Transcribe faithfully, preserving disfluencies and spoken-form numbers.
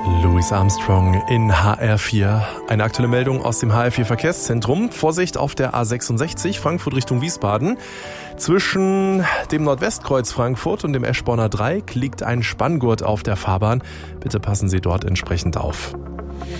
Louis Armstrong in H R vier. Eine aktuelle Meldung aus dem H R vier Verkehrszentrum. Vorsicht auf der A sechsundsechzig, Frankfurt Richtung Wiesbaden. Zwischen dem Nordwestkreuz Frankfurt und dem Eschborner Dreieck liegt ein Spanngurt auf der Fahrbahn. Bitte passen Sie dort entsprechend auf.